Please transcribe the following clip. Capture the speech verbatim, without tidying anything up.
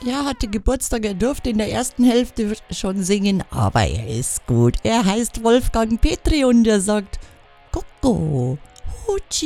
er hatte Geburtstag, er durfte in der ersten Hälfte schon singen, aber er ist gut. Er heißt Wolfgang Petri und er sagt Coco, Hutschi.